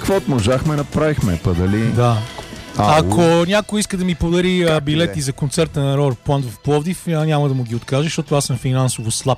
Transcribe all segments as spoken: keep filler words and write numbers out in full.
каквото можахме, направихме. Па дали... Да. А, Ако у... някой иска да ми подари а, билети е? за концерта на Рор Плант в Пловдив, а, няма да му ги откажа, защото аз съм финансово слаб.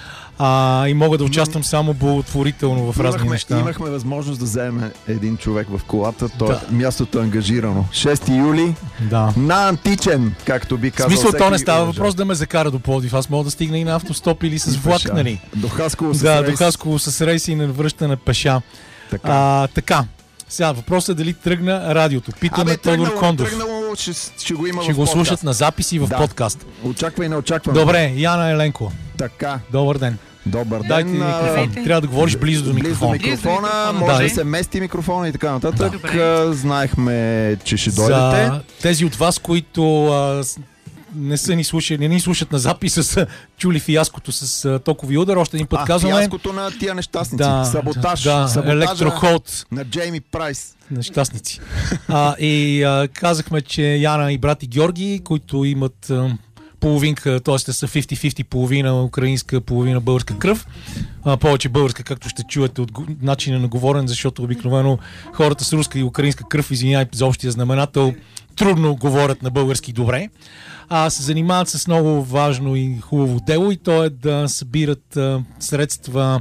А, и мога да участвам само благотворително в разни имахме, неща. Имахме възможност да вземем един човек в колата. То Да. е мястото ангажирано. шести юли Да. на Античен, както би В казал. смисъл, всеки то не става уважен. въпрос да ме закара до Пловдив. Аз мога да стигна и на автостоп или с влак, Пеша. нали? До Хасково с Да, рейс. до Хасково с рейс и на връщане пеша. Така. А, така. Сега въпросът е дали тръгна радиото. Питаме Абе, Тодор тръгнало, Кондов. тръгнало, ще, ще го има Ще в го подкаст. слушат на запис и в Да. подкаст. Очаква и не очаква. Добре, Яна Еленко. Така, Добър ден. добър ден. Дайте а, микрофон. Здравейте. Трябва да говориш близо до Близо до микрофона. микрофона, микрофона, може да. да се мести микрофона и така нататък. Добре. А, Знаехме, че ще дойдете. За тези от вас, които а, с- не са ни слушали, не ни слушат на записа, са чули фиаското с а, токови удар. Още един път А, казваме. фиаското на тия нещастници. Да, Саботаж. да, Саботажа електроход. на Джейми Прайс. Нещастници. А, и а, казахме, че Яна и брати Георги, които имат а, половинка, т.е. са петдесет на петдесет, половина украинска, половина българска кръв. А, повече българска, както ще чуете от го- начина на говорен, защото обикновено хората с руска и украинска кръв, извинявай за общия знаменател, трудно говорят на български добре. А се занимават с много важно и хубаво дело, и то е да събират а, средства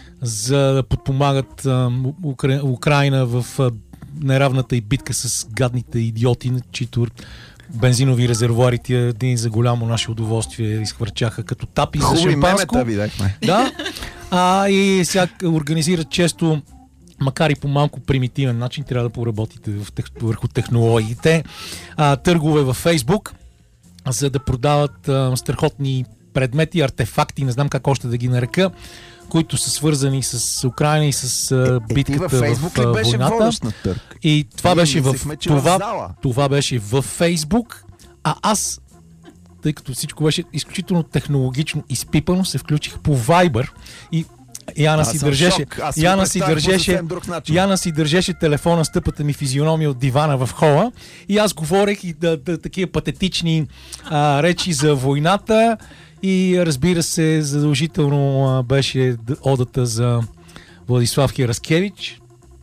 за да подпомагат а, Укра... Украина в а, неравната и битка с гадните идиоти, на чието бензинови резервуари тия дни за голямо наше удоволствие изхвърчаха като тапи за Хубави шампанско. мемета видяхме. Да. А, и сега организират често, макар и по малко примитивен начин, трябва да поработите в тех... върху технологиите, а, търгове във Фейсбук, за да продават а, страхотни предмети, артефакти, не знам как още да ги нарека, които са свързани с Украина и с а, Е, ти битката във Фейсбук в ли а, беше войната. водещ на търг? И това Ние беше в мислихме, че в това, зала. това беше в Фейсбук, а аз, тъй като всичко беше изключително технологично изпипано, се включих по Viber и Яна Аз си съм в държеше, шок. Аз си Яна го си представях по държеше, съвсем друг начин. Яна си държеше телефона с тъпата ми физиономия от дивана в хола и аз говорех и да, да, такива патетични а, речи за войната и разбира се, задължително а, беше д- одата за Владислав Хераскевич.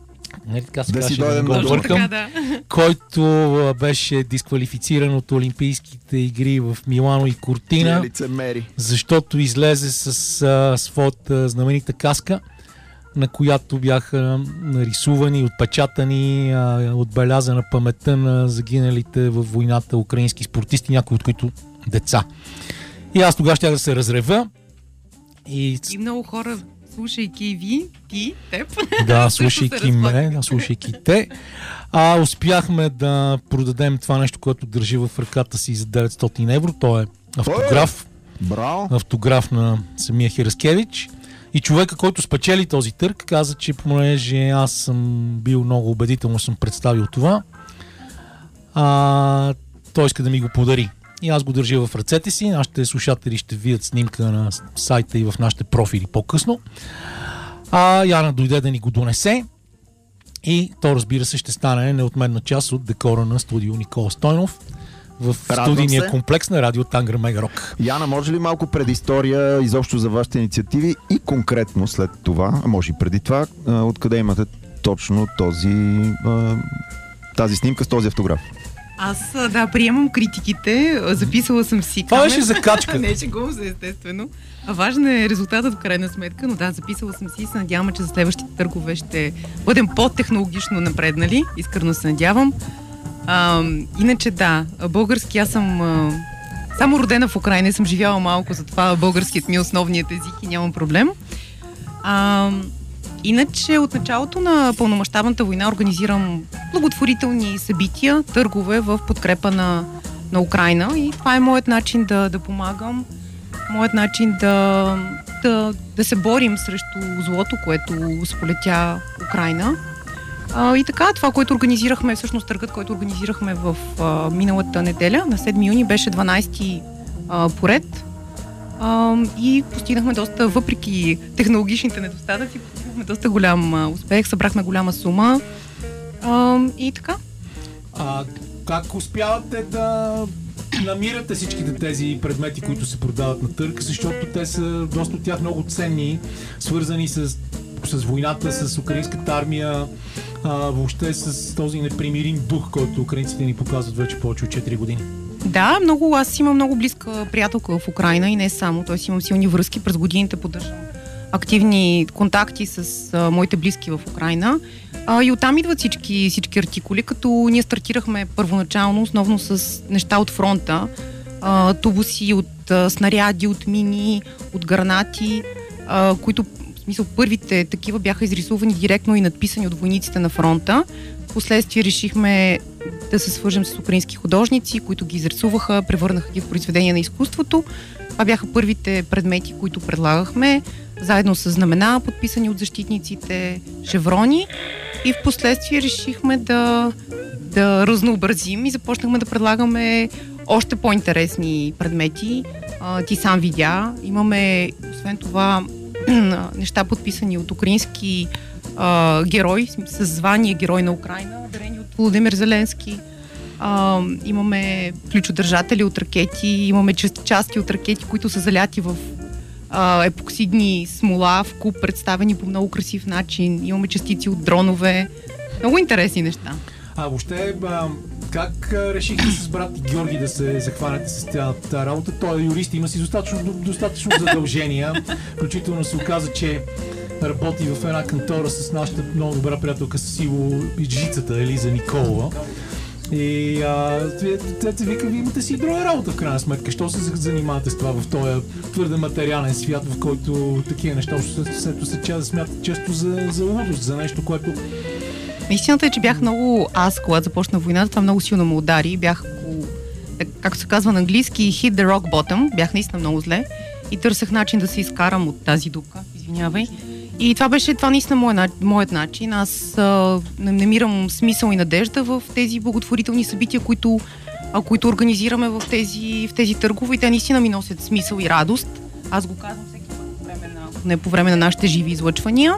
Не така се Да си казваше, дойдем го на Точно объркам, така, да. който а, беше дисквалифициран от Олимпийските игри в Милано и Тия Кортина, лицемери. защото излезе с а, своята знаменита каска, на която бяха нарисувани, отпечатани, а, отбелязана паметта на загиналите във войната украински спортисти, някои от които деца. И аз тогава щях да се разрева и И много хора, слушайки ви, ти, теб. да, също слушайки се ме, разплакаха. да, слушайки те, а успяхме да продадем това нещо, което държи в ръката си за деветстотин евро. То е автограф, Браво. автограф на самия Хераскевич. И човека, който спечели този търг, каза, че понеже аз съм бил много убедително, съм представил това, а, той иска да ми го подари. И аз го държа в ръцете си. Нашите слушатели ще видят снимка на сайта и в нашите профили по-късно. А Яна дойде да ни го донесе. И то, разбира се, ще стане неотменна част от декора на студио Никола Стойнов в Радвам студийния се. комплекс на радио Тангра Мегарок. Яна, може ли малко предистория изобщо за вашите инициативи и конкретно след това, а може и преди това, а, откъде имате точно този, а, тази снимка с този автограф? Аз, а, да, приемам критиките, а, записала съм си Това камера. беше закачка. Не, шегувам се, естествено. А важен е резултатът в крайна сметка, но да, записала съм си и се надявам, че за следващите търгове ще бъдем по-технологично напреднали. Искрено се надявам. А, иначе да, български аз съм а, само родена в Украйна и съм живяла малко, затова българският ми е основният език и нямам проблем. А, иначе от началото на пълномащабната война организирам благотворителни събития, търгове в подкрепа на, на Украйна и това е моят начин да, да помагам, моят начин да, да, да се борим срещу злото, което сполетя Украйна. А, и така, това, което организирахме, всъщност търгът, който организирахме в а, миналата неделя, на седми юни, беше дванайсети а, поред. А, и постигнахме доста, въпреки технологичните недостатъци, постигнахме доста голям а, успех, събрахме голяма сума. А, и така. А как успявате да намирате всичките тези предмети, които се продават на търг, защото те са доста от тях много ценни, свързани с с войната, с украинската армия, а, въобще с този непримирим дух, който украинците ни показват вече повече от четири години. Да, много, аз имам много близка приятелка в Украйна и не само, т.е. имам силни връзки, през годините поддържам активни контакти с а, моите близки в Украйна. А, и оттам идват всички, всички артикули, като ние стартирахме първоначално основно с неща от фронта, а, тубуси от а, снаряди, от мини, от гранати, а, които, в смисъл, първите такива бяха изрисувани директно и надписани от войниците на фронта. Впоследствие решихме да се свържем с украински художници, които ги изрисуваха, превърнаха ги в произведения на изкуството. Това бяха първите предмети, които предлагахме, заедно с знамена, подписани от защитниците, шеврони. И впоследствие решихме да, да разнообразим и започнахме да предлагаме още по-интересни предмети. А, ти сам видя. Имаме, освен това, неща подписани от украински а, герой, с звание Герой на Украйна, дарени от Володимир Зеленски. А, имаме ключодържатели от ракети, имаме части от ракети, които са заляти в а, епоксидни смола, в куп, представени по много красив начин. Имаме частици от дронове. Много интересни неща. А въобще, а, как решихте с брат Георги да се захванете с тази работа? Той е юрист, има си достатъчно, достатъчно задължения. Включително се оказа, че работи в една кантора с нашата много добра приятелка с Иво Иджицата, Елиза Николова. И те те вика, вие имате си друга работа в крайна сметка. Що се занимавате с това в този твърде материален свят, в който такива неща след се ча да смятат често за, за лудост, за нещо, което... Истината е, че бях много... Аз, когато започна войната, това много силно ме удари. Бях, както се казва на английски, hit the rock bottom. Бях наистина много зле и търсех начин да се изкарам от тази дупка. Извинявай. И това беше, това наистина моят, моят начин. Аз а, намирам смисъл и надежда в тези благотворителни събития, които, а, които организираме в тези, в тези търгове, и те наистина ми носят смисъл и радост. Аз го казвам всеки път по време на, не по време на нашите живи излъчвания.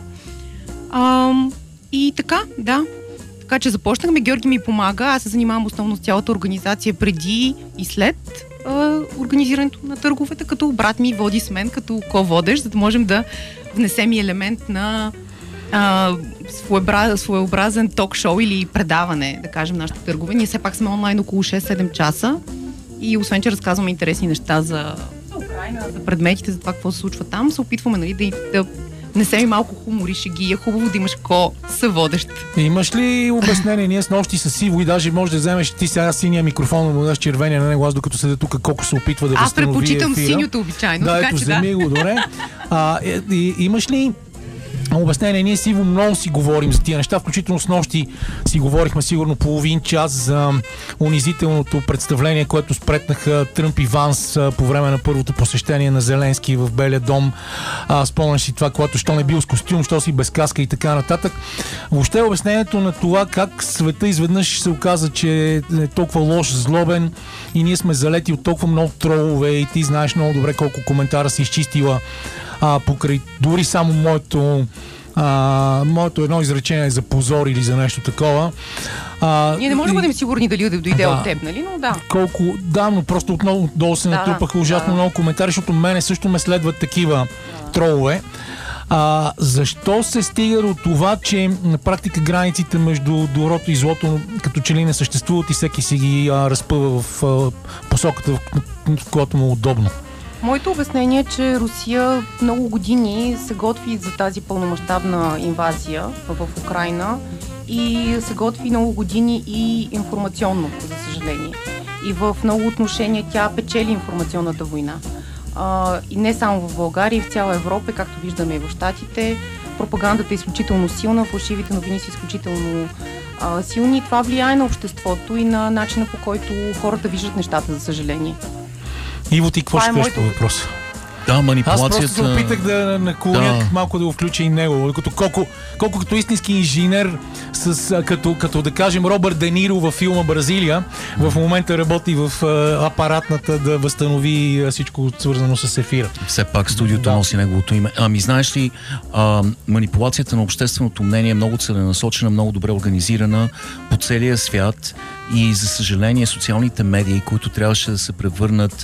А, и така, да. Така че започнахме, Георги ми помага, аз се занимавам основно с цялата организация преди и след а, организирането на търговете, като брат ми води с мен като ко-водещ, за да можем да внесем и елемент на а, своеобраз, своеобразен ток-шоу или предаване, да кажем, нашите търгове. Ние все пак сме онлайн около шест-седем часа и освен, че разказваме интересни неща за, за Украйна, за предметите, за това какво се случва там, се опитваме, нали, да, да внесем и малко хумор и шеги. Е хубаво да имаш ко-съводещ. Имаш ли обяснение? Ние с нощи с Иво и даже можеш да вземеш ти сега синия микрофон, да му даш червения на него, аз докато седя тук, колко се опитва да възстанови ефира. Аз предпочитам синьото обичайно. Да, така, ето, че вземи да. го, добре. А, и, и, имаш ли обяснение? Ние с Иво много си говорим за тия неща, включително с нощи си говорихме сигурно половин час за унизителното представление, което спретнаха Тръмп и Ванс по време на първото посещение на Зеленски в Белия дом. А, спомняш си това, когато що не бил с костюм, що си без каска и така нататък. Въобще обяснението на това как света изведнъж се оказа, че е толкова лош, злобен и ние сме залети от толкова много тролове и ти знаеш много добре колко коментара си изчистила а, покрай дори само моето а, моето едно изречение за позор или за нещо такова. А, Ние не можем да бъдем сигурни дали да дойде да, от теб, нали? Но да. Колко, да, но просто отново долу се да, натрупаха ужасно да. много коментари, защото мене също ме следват такива да. тролове. А, защо се стига до това, че на практика границите между доброто и злото като че ли не съществуват и всеки си ги а, разпъва в а, посоката, в, в която му е удобно? Моето обяснение е, че Русия много години се готви за тази пълномащабна инвазия в Украйна и се готви много години и информационно, за съжаление. И в много отношения тя печели информационната война. А, и не само в България, и в цяла Европа, както виждаме и в Щатите. Пропагандата е изключително силна, фалшивите новини са изключително а, силни и това влияе на обществото и на начина, по който хората виждат нещата, за съжаление. Иво, ти какво ще кажеш по въпроса? Да, манипулацията... Аз просто се опитах да наклоня да. малко да го включа и него. Като, колко, колко като истински инженер, с, като, като да кажем Робърт Де Ниро във филма Бразилия, в момента работи в а, апаратната да възстанови всичко свързано с ефира. Все пак студиото да. носи неговото име. Ами знаеш ли, а, манипулацията на общественото мнение е много целенасочена, много добре организирана по целия свят и за съжаление социалните медии, които трябваше да се превърнат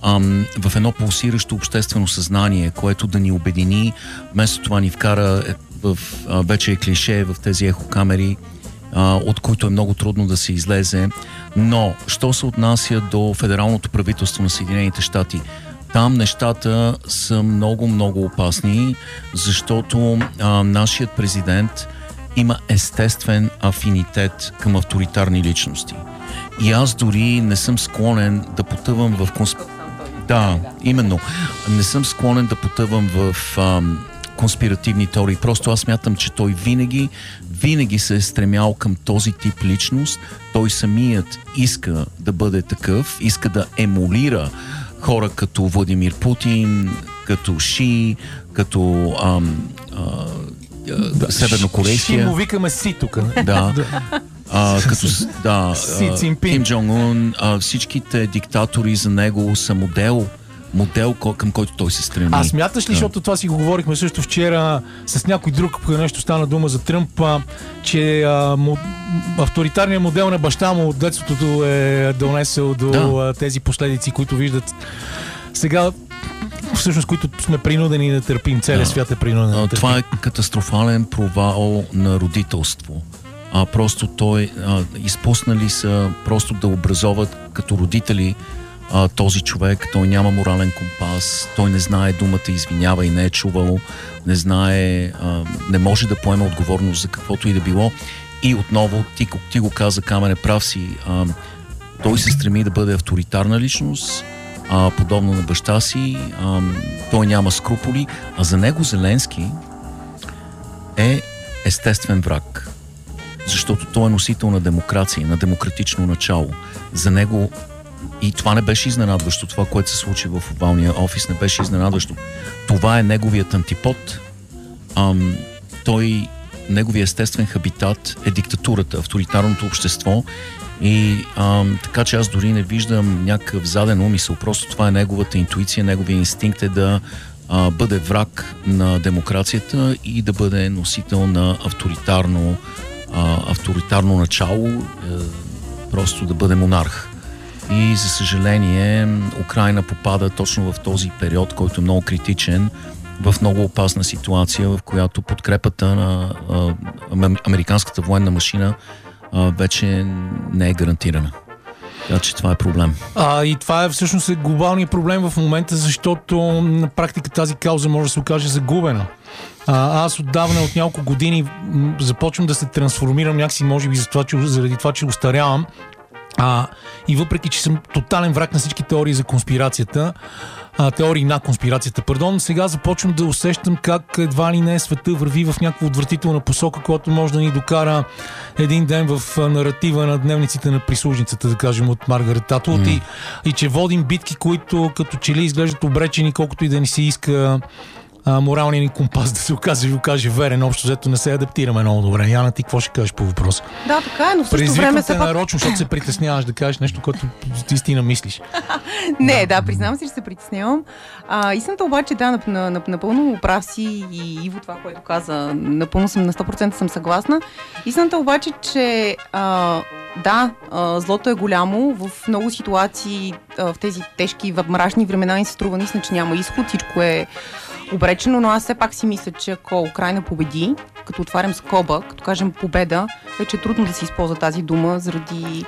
в едно пулсиращо обществено съзнание, което да ни обедини, вместо това ни вкара в, а, вече е клише в тези ехокамери, а, от които е много трудно да се излезе. Но, що се отнася до федералното правителство на Съединените щати, там нещата са много, много опасни, защото а, нашият президент има естествен афинитет към авторитарни личности. И аз дори не съм склонен да потъвам в консп... Да, именно. Не съм склонен да потъвам в ам, конспиративни теории. Просто аз смятам, че той винаги, винаги се е стремял към този тип личност. Той самият иска да бъде такъв, иска да емулира хора като Владимир Путин, като Ши, като ам, а, да, севернокорейския. Ши му викаме Си тук. Да. А, като да, Си Цинпин. Ким Джонг Ун, а, всичките диктатори за него са модел, модел към който той се стреми. А смяташ ли, да. защото това си го говорихме също вчера с някой друг, нещо стана дума за Тръмп, а, че а, му, авторитарният модел на баща му от детството е донесъл до да. а, тези последици, които виждат сега, всъщност, които сме принудени да търпим. Целият да. свят е принуден да търпим. Това е катастрофален провал на родителство. А просто той а, изпуснали са просто да образоват като родители а, този човек. Той няма морален компас, той не знае думата извинява и не е чувал, не знае, а, не може да поема отговорност за каквото и да било. И отново, ти, ти го каза, Камене, прав си, а, той се стреми да бъде авторитарна личност, а, подобно на баща си, а, той няма скруполи, а за него Зеленски е естествен враг. Защото той е носител на демокрация, на демократично начало. За него, и това не беше изненадващо, това, което се случи в овалния офис, не беше изненадващо. Това е неговият антипод. Ам, той, неговият естествен хабитат е диктатурата, авторитарното общество. И ам, така че аз дори не виждам някакъв заден умисъл. Просто това е неговата интуиция, неговия инстинкт е да а, бъде враг на демокрацията и да бъде носител на авторитарно А, авторитарно начало, е, просто да бъде монарх. И за съжаление Украйна попада точно в този период, който е много критичен, в много опасна ситуация, в която подкрепата на а, американската военна машина а, вече не е гарантирана. Така че това е проблем. А, и това е всъщност глобалният проблем в момента, защото на практика тази кауза може да се окаже загубена. А, аз отдавна, от няколко години м- започвам да се трансформирам някакси, може би за това, че, заради това, че устарявам. А, и въпреки, че съм тотален враг на всички теории за конспирацията, а, теории на конспирацията, пардон, сега започвам да усещам как едва ли не света върви в някаква отвратителна посока, която може да ни докара един ден в наратива на дневниците на прислужницата, да кажем, от Маргарет Атлуд, mm. и, и че водим битки, които като че ли изглеждат обречени, колкото и да ни се иска а, моралния ни компас да се окаже, да окаже верен. Общо взето не се адаптираме много добре. Яна, ти какво ще кажеш по въпроса? Да, така е, но в същото Предизвикам време... те Пак... нарочно, защото се притесняваш да кажеш нещо, което истина мислиш. Не, да, признавам си, че се притеснявам. А, истината обаче, да, напълно прав си и Иво това, което каза, напълно съм, на сто процента съм съгласна. Истината обаче, че а, да, а, злото е голямо. В много ситуации а, в тези тежки, мрачни времена ни се струва наистина, че няма изход, всичко е обречено, но аз все пак си мисля, че ако Украйна победи, като отварям скоба, като кажем победа, вече е трудно да се използва тази дума заради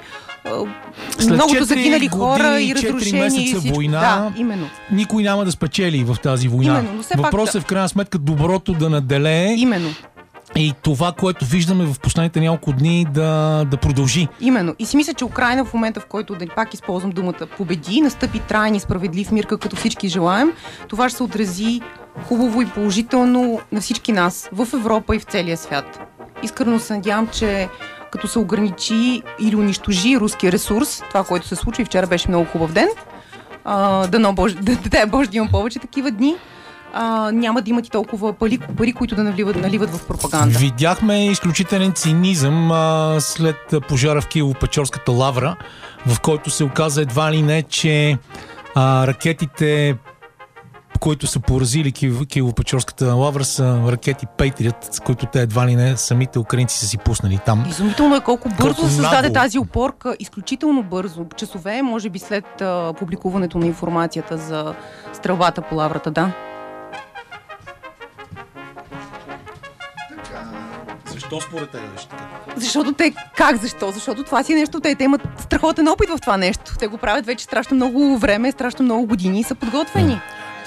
След многото загинали хора и четири разрушения и месеца всичко. война, да, именно. Никой няма да спечели в тази война. Именно, но все пак Въпросът да. е в крайна сметка доброто да наделее. Именно. И това, което виждаме в последните няколко дни, да, да продължи. Именно. И си мисля, че Украйна в момента, в който, да пак използвам думата победи, настъпи траен и справедлив мир, като всички желаем, това ще се отрази хубаво и положително на всички нас в Европа и в целия свят. Искрено се надявам, че като се ограничи или унищожи руския ресурс, това, което се случи, вчера беше много хубав ден, а, да, Боже, да, да, Боже да имам повече такива дни, а, няма да имат и толкова пари, пари които да наливат, наливат в пропаганда. Видяхме изключителен цинизъм а, след пожара в Киево-Печорската лавра, в който се оказа едва ли не, че а, ракетите, които са поразили Киево-Печорската лавра, са ракети Patriot, с които те едва ли не самите украинци са си пуснали там. Изумително е колко бързо колко създаде нагло. тази опорка, изключително бързо. Часове, може би след а, публикуването на информацията за стрелбата по лаврата, да. Защо според тебе беше така? Защото те, как защо? Защото това си е нещо, те, те имат страхотен опит в това нещо. Те го правят вече страшно много време, страшно много години и са подготвени.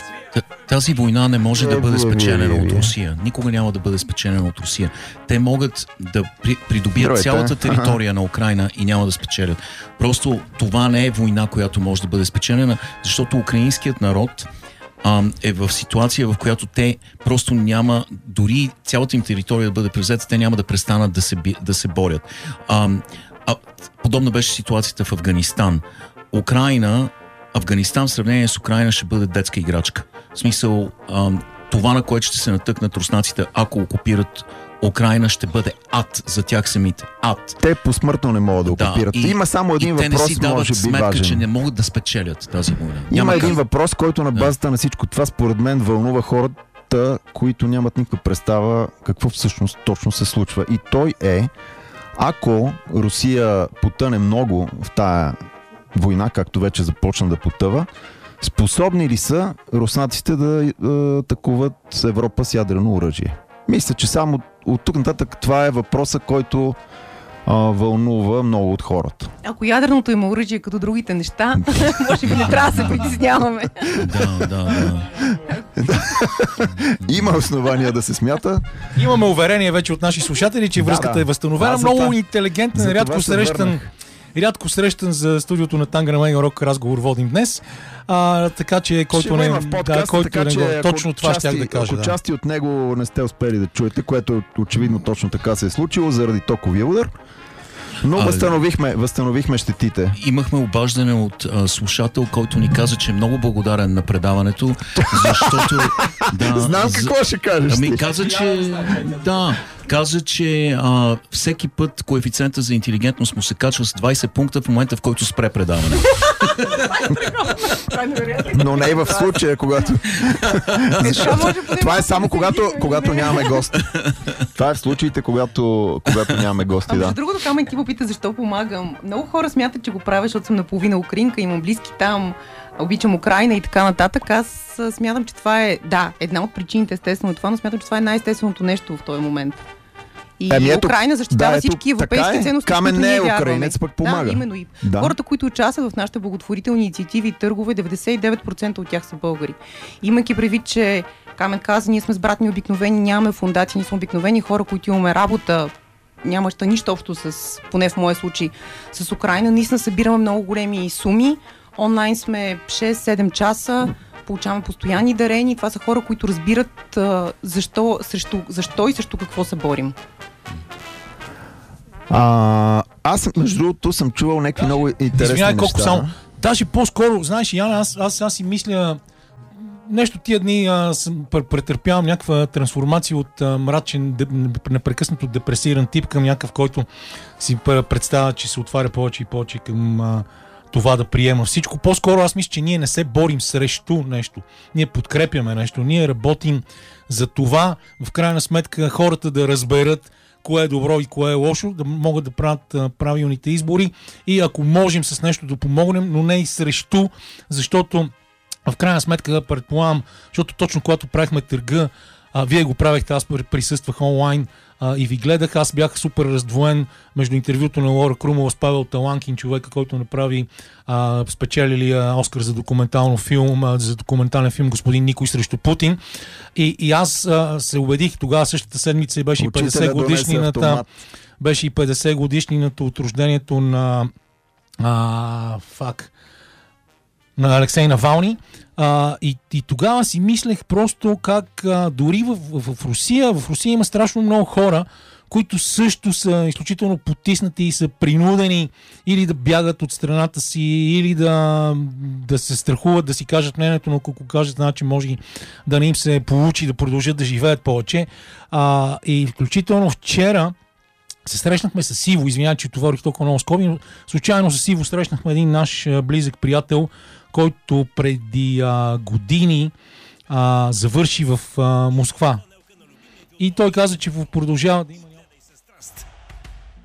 Тази война не може да бъде спечелена от Русия. Никога няма да бъде спечелена от Русия. Те могат да при, придобият Здравейте. цялата територия на Украйна и няма да спечелят. Просто това не е война, която може да бъде спечелена, защото украинският народ а, е в ситуация, в която те просто няма, дори цялата им територия да бъде превзета, те няма да престанат да се, да се борят. А, а, подобна беше ситуацията в Афганистан. Украйна Афганистан в сравнение с Украйна ще бъде детска играчка. В смисъл, а, това, на което ще се натъкнат руснаците, ако окупират Украйна, ще бъде ад за тях самите. Ад. Те посмъртно не могат да окупират. Да, и, Има само един въпрос, може би важен. Те не си дават сметка, че не могат да спечелят тази война. Има Няма един как. въпрос, който на базата да. на всичко това, според мен, вълнува хората, които нямат никаква представа какво всъщност точно се случва. И той е, ако Русия потъне много в тая война, както вече започна да потъва, способни ли са руснаците да е, атакуват Европа с ядрено оръжие? Мисля, че само от тук нататък това е въпроса, който а, вълнува много от хората. Ако ядреното има оръжие като другите неща, може би не трябва да се притесняваме. Да, да, да. Има основания да се смята. Имаме уверение вече от наши слушатели, че връзката да, да. е възстановена. Много това, интелигентен, рядко срещан Рядко срещан за студиото на Тангра Мейга Рок разговор водим днес. А, така че който не, подкаст, да, който така, не го, точно това щях да кажа. Ако да. части от него не сте успели да чуете, което очевидно точно така се е случило заради токовия удар, но а, възстановихме, възстановихме щетите. Имахме обаждане от а, слушател, който ни каза, че е много благодарен на предаването, защото... да, Знам за... какво ще кажеш. Ами каза, че... да, каза, че а, всеки път коефициента за интелигентност му се качва с двайсет пункта в момента, в който спре предаване. Но не и в случая, когато... Това е само когато, когато нямаме гости. Това е в случаите, когато, когато нямаме гости, да. А другото, Камен ти попита защо помагам. Много хора смятат, че го правя, защото съм наполовина украинка, имам близки там, обичам Украйна и така нататък. Аз смятам, че това е, да, една от причините, естествено това, но смятам, че това е най-естественото нещо в този момент. И ами ето, Украйна защитава да, всички европейски е. ценности, Камен не е украинец, пък помага. Да, именно и да. Хората, които участват в нашите благотворителни инициативи и търгове, деветдесет и девет процента от тях са българи. Имайки предвид, че Камен каза, ние сме с братни обикновени, нямаме фундации, ние сме обикновени хора, които имаме работа, нямаща нищо общо с, поне в моя случай, с Украйна. Наистина събираме много големи суми. Онлайн сме шест-седем часа, получаваме постоянни дарения. Това са хора, които разбират а, защо, срещу, защо и срещу какво се борим. А, аз, между другото, съм чувал някакви много интересни Извиняй, неща. Само, даже по-скоро, знаеш, Яна, аз, аз, аз си мисля, нещо тия дни аз претърпявам някаква трансформация от а, мрачен, де, непрекъснато депресиран тип към някакъв, който си представя, че се отваря повече и повече към а, това да приема всичко. По-скоро аз мисля, че ние не се борим срещу нещо. Ние подкрепяме нещо. Ние работим за това, в крайна сметка, хората да разберат кое е добро и кое е лошо, да могат да правят а, правилните избори и ако можем с нещо да помогнем, но не и срещу, защото в крайна сметка предполагам, защото точно когато правихме търга, а, вие го правихте, аз присъствах онлайн а, и ви гледах, аз бях супер раздвоен между интервюто на Лора Крумова с Павел Таланкин, човека, който направи а, спечелили а, Оскар за документално филм, а, за документален филм Господин Никой срещу Путин. И, и аз а, се убедих тогава, същата седмица и беше и петдесет годишнината, беше и петдесет годишнината от рождението на а, фак, на Алексей Навални. А, и, и тогава си мислех просто как а, дори в, в, в Русия, в Русия има страшно много хора, които също са изключително потиснати и са принудени или да бягат от страната си, или да, да се страхуват, да си кажат мнението, но ако кажат, значи може да не им се получи да продължат да живеят повече. А, и включително вчера се срещнахме с Иво, извинявай, че товарих толкова много скоби, но случайно с Иво срещнахме един наш близък приятел, който преди а, години а, завърши в а, Москва. И той каза, че продължава да има